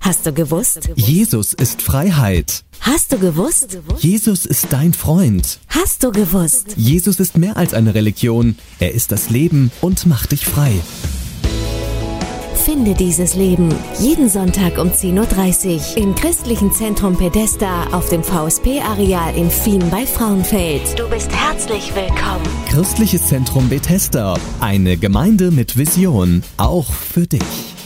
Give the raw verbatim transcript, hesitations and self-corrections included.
Hast du gewusst? Jesus ist Freiheit. Hast du gewusst? Jesus ist dein Freund. Hast du gewusst? Jesus ist mehr als eine Religion. Er ist das Leben und macht dich frei. Finde dieses Leben jeden Sonntag um zehn Uhr dreißig im Christlichen Zentrum Bethesda auf dem V S P-Areal in Fien bei Frauenfeld. Du bist herzlich willkommen. Christliches Zentrum Bethesda, eine Gemeinde mit Vision, auch für dich.